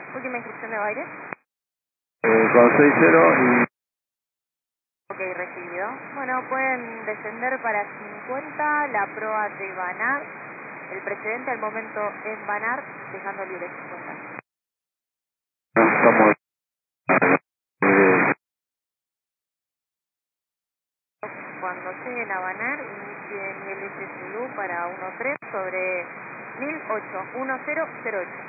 Última inscripción de baile. Con 6-0 y... Ok, recibido. Bueno, pueden descender para 50, la proa de Banar. El precedente al momento en Banar, dejando libre 50. Estamos... Cuando lleguen a Banar, inicien el SSU para 13 sobre 1008, 1008.